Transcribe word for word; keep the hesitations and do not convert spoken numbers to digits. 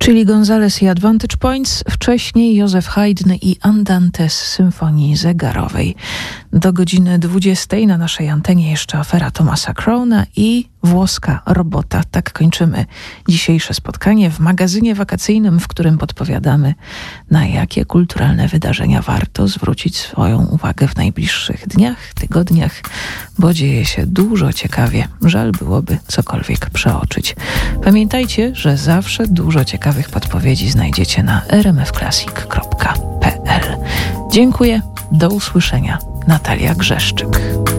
Czyli Gonzales i Advantage Points, wcześniej Józef Haydn i Andante z Symfonii Zegarowej. Do godziny dwudziestej na naszej antenie jeszcze afera Thomasa Crowna i włoska robota. Tak kończymy dzisiejsze spotkanie w magazynie wakacyjnym, w którym podpowiadamy, na jakie kulturalne wydarzenia warto zwrócić swoją uwagę w najbliższych dniach, tygodniach, bo dzieje się dużo ciekawie. Żal byłoby cokolwiek przeoczyć. Pamiętajcie, że zawsze dużo ciekawych podpowiedzi znajdziecie na r m f classic kropka p l. Dziękuję, do usłyszenia. Natalia Grzeszczyk.